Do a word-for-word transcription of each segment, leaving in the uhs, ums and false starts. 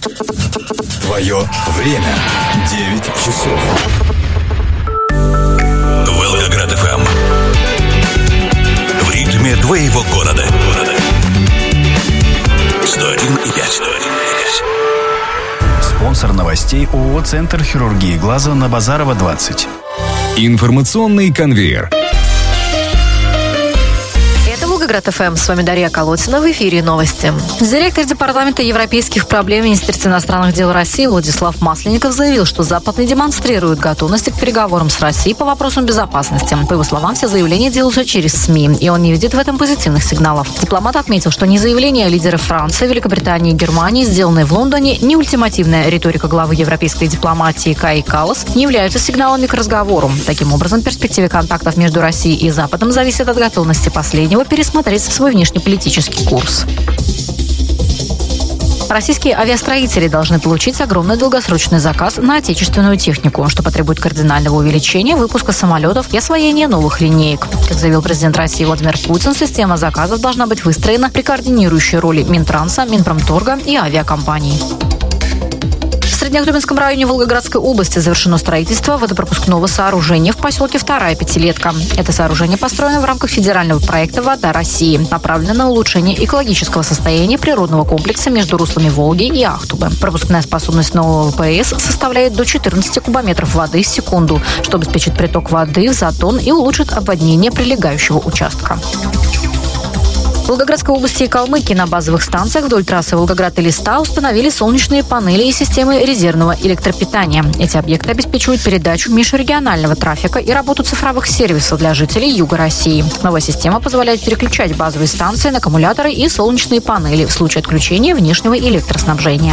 Твое время. девять часов. Волгоград эф эм. В ритме твоего города. сто один и пять. Спонсор новостей ООО «Центр хирургии глаза» на Базарова, двадцать. Информационный конвейер. Волгоград эф эм. С вами Дарья Колотина. В эфире новости. Директор Департамента европейских проблем Министерства иностранных дел России Владислав Масленников заявил, что Запад не демонстрирует готовности к переговорам с Россией по вопросам безопасности. По его словам, все заявления делаются через СМИ, и он не видит в этом позитивных сигналов. Дипломат отметил, что ни заявления лидеров Франции, Великобритании и Германии, сделанные в Лондоне, ни ультимативная риторика главы европейской дипломатии Каи Каллас не являются сигналами к разговору. Таким образом, в перспективе контактов между Россией и Западом зависит от готовности последнего пересмотреть свой внешнеполитический курс. Российские авиастроители должны получить огромный долгосрочный заказ на отечественную технику, что потребует кардинального увеличения выпуска самолетов и освоения новых линеек. Как заявил президент России Владимир Путин, система заказов должна быть выстроена при координирующей роли Минтранса, Минпромторга и авиакомпаний. В Среднеактюбинском районе Волгоградской области завершено строительство водопропускного сооружения в поселке Вторая Пятилетка. Это сооружение построено в рамках федерального проекта «Вода России», направлено на улучшение экологического состояния природного комплекса между руслами Волги и Ахтубы. Пропускная способность нового ВПС составляет до четырнадцати кубометров воды в секунду, что обеспечит приток воды в затон и улучшит обводнение прилегающего участка. В Волгоградской области и Калмыкии на базовых станциях вдоль трассы Волгоград-Элиста установили солнечные панели и системы резервного электропитания. Эти объекты обеспечивают передачу межрегионального трафика и работу цифровых сервисов для жителей юга России. Новая система позволяет переключать базовые станции на аккумуляторы и солнечные панели в случае отключения внешнего электроснабжения.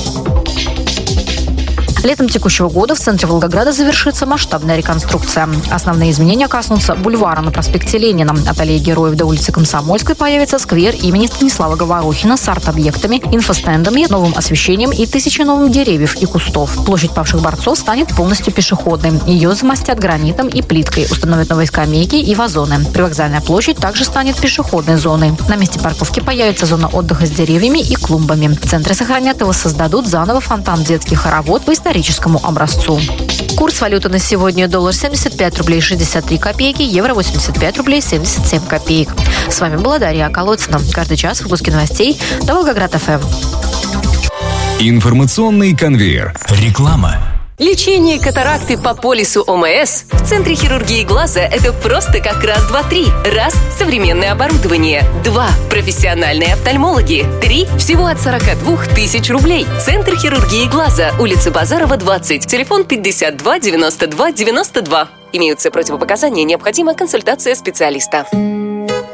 Летом текущего года в центре Волгограда завершится масштабная реконструкция. Основные изменения коснутся бульвара на проспекте Ленина. От аллеи Героев до улицы Комсомольской появится сквер имени Станислава Говорухина с арт-объектами, инфостендами, новым освещением и тысячей новых деревьев и кустов. Площадь павших борцов станет полностью пешеходной. Ее замостят гранитом и плиткой, установят новые скамейки и вазоны. Привокзальная площадь также станет пешеходной зоной. На месте парковки появится зона отдыха с деревьями и клумбами. В центре сохранят и воссоздадут заново фонтан детских хоровод по историческому образцу. Курс валюты на сегодня: доллар семьдесят пять рублей шестьдесят три копейки, евро восемьдесят пять рублей семьдесят семь копеек. С вами была Дарья Колотина. Каждый час в выпуске новостей на Волгоград эф эм. Информационный конвейер. Реклама. Лечение катаракты по полису О М С в Центре хирургии глаза – это просто как раз, два, три. Раз – современное оборудование. Два – профессиональные офтальмологи. Три – всего от сорока двух тысяч рублей. Центр хирургии глаза, улица Базарова, двадцать. Телефон пятьдесят два девяносто два девяносто два. Имеются противопоказания, необходима консультация специалиста.